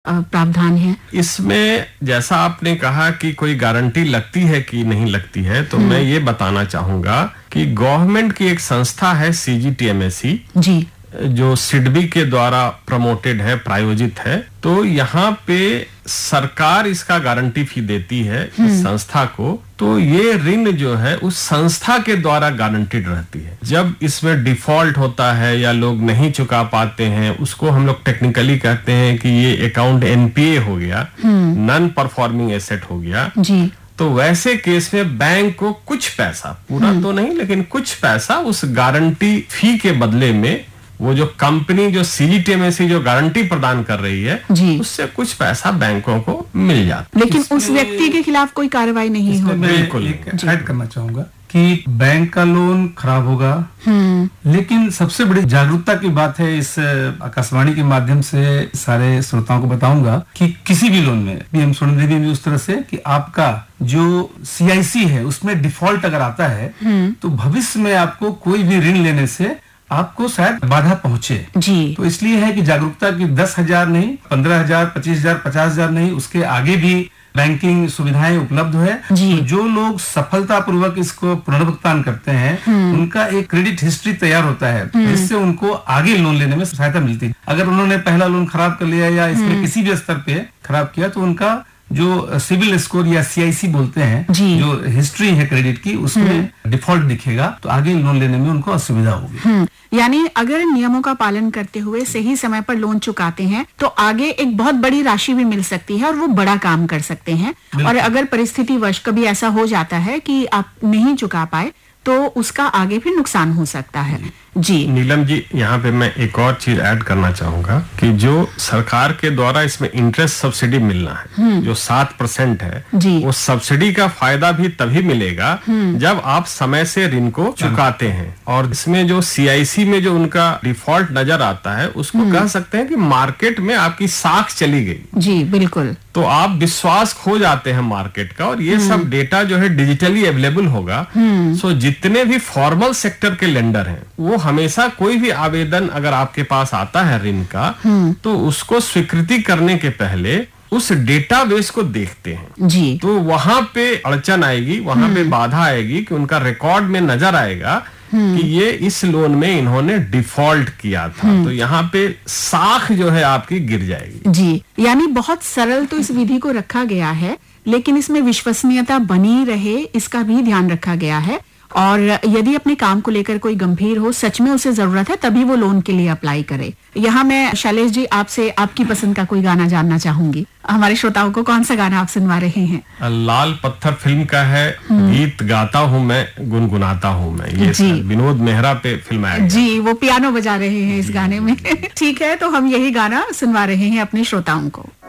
प्रावधान है? इसमें जैसा आपने कहा कि कोई गारंटी लगती है कि नहीं लगती है, तो मैं ये बताना चाहूंगा कि गवर्नमेंट की एक संस्था है CGTMSE जी, जो सिडबी के द्वारा प्रमोटेड है, प्रायोजित है। तो यहाँ पे सरकार इसका गारंटी फी देती है इस संस्था को। तो ये ऋण जो है उस संस्था के द्वारा गारंटीड रहती है। जब इसमें डिफॉल्ट होता है या लोग नहीं चुका पाते हैं, उसको हम लोग टेक्निकली कहते हैं कि ये अकाउंट NPA हो गया, नॉन परफॉर्मिंग एसेट हो गया जी। तो वैसे केस में बैंक को कुछ पैसा, पूरा तो नहीं लेकिन कुछ पैसा उस गारंटी फी के बदले में, वो जो कंपनी जो CGTMSE जो गारंटी प्रदान कर रही है उससे कुछ पैसा बैंकों को मिल जाता है। लेकिन उस व्यक्ति के खिलाफ कोई कार्रवाई नहीं होगी। बिल्कुल ऐड करना चाहूंगा कि बैंक का लोन खराब होगा, लेकिन सबसे बड़ी जागरूकता की बात है, इस आकाशवाणी के माध्यम से सारे श्रोताओं को बताऊंगा कि किसी भी लोन में PM स्वर्णिधि में भी उस तरह से कि आपका जो CIC है उसमें डिफॉल्ट अगर आता है तो भविष्य में आपको कोई भी ऋण लेने से आपको शायद बाधा पहुंचे जी। तो इसलिए है कि जागरूकता की 10,000 नहीं, 15,000, 25,000, 50,000 नहीं, उसके आगे भी बैंकिंग सुविधाएं उपलब्ध है। तो जो लोग सफलतापूर्वक इसको पुनर्भुगतान करते हैं उनका एक क्रेडिट हिस्ट्री तैयार होता है, जिससे उनको आगे लोन लेने में सहायता मिलती है। अगर उन्होंने पहला लोन खराब कर लिया या इसमें किसी भी स्तर पे खराब किया तो उनका जो सिविल स्कोर या CIC बोलते हैं, जो हिस्ट्री है क्रेडिट की, उसमें डिफॉल्ट दिखेगा तो आगे लोन लेने में उनको असुविधा होगी। यानी अगर नियमों का पालन करते हुए सही समय पर लोन चुकाते हैं तो आगे एक बहुत बड़ी राशि भी मिल सकती है और वो बड़ा काम कर सकते हैं। और अगर परिस्थिति वश कभी ऐसा हो जाता है कि आप नहीं चुका पाए तो उसका आगे भी नुकसान हो सकता है। जी नीलम जी, यहाँ पे मैं एक और चीज ऐड करना चाहूंगा कि जो सरकार के द्वारा इसमें इंटरेस्ट सब्सिडी मिलना है जो 7% है, वो सब्सिडी का फायदा भी तभी मिलेगा जब आप समय से ऋण को चुकाते हैं। और इसमें जो CIC में जो उनका डिफॉल्ट नजर आता है उसको कह सकते हैं कि मार्केट में आपकी साख चली गई। जी बिल्कुल। तो आप विश्वास खो जाते हैं मार्केट का, और ये सब डेटा जो है डिजिटली अवेलेबल होगा। सो जितने भी फॉर्मल सेक्टर के लेंडर हैं वो हमेशा कोई भी आवेदन अगर आपके पास आता है ऋण का तो उसको स्वीकृति करने के पहले उस डेटाबेस को देखते हैं जी। तो वहां पे अड़चन आएगी, वहां पे बाधा आएगी कि उनका रिकॉर्ड में नजर आएगा कि ये इस लोन में इन्होंने डिफॉल्ट किया था, तो यहाँ पे साख जो है आपकी गिर जाएगी। जी, यानी बहुत सरल तो इस विधि को रखा गया है, लेकिन इसमें विश्वसनीयता बनी रहे इसका भी ध्यान रखा गया है। और यदि अपने काम को लेकर कोई गंभीर हो, सच में उसे जरूरत है, तभी वो लोन के लिए अप्लाई करे। यहाँ मैं शैलेश जी आपसे आपकी पसंद का कोई गाना जानना चाहूंगी। हमारे श्रोताओं को कौन सा गाना आप सुनवा रहे हैं? लाल पत्थर फिल्म का है, गीत गाता हूँ मैं, गुनगुनाता हूँ मैं, ये विनोद मेहरा पे फिल्म आया जी। वो पियानो बजा रहे हैं इस गाने में। ठीक है, तो हम यही गाना सुनवा रहे हैं अपने श्रोताओं को।